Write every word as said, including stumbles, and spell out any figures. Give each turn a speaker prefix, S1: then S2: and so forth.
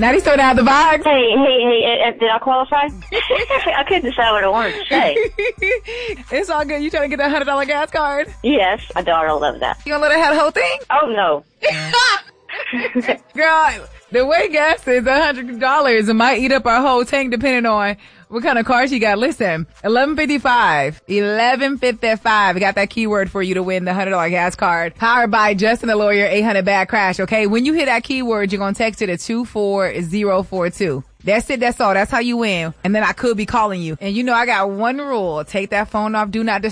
S1: Now he's throwing out the box.
S2: Hey, hey, hey, uh, did I qualify? I couldn't decide what I wanted to say.
S1: It's all good. You trying to get that one hundred dollar gas card?
S2: Yes, my daughter will love that.
S1: You gonna let her have the whole thing?
S2: Oh, no.
S1: Girl, the way gas is one hundred dollars, it might eat up our whole tank depending on what kind of car she got. Listen, eleven fifty-five, eleven fifty-five. Got that keyword for you to win the one hundred dollar gas card. Powered by Justin the Lawyer, eight hundred bad crash. Okay, when you hit that keyword, you're going to text it to two four zero four two. That's it. That's all. That's how you win. And then I could be calling you. And you know I got one rule. Take that phone off. Do not disturb.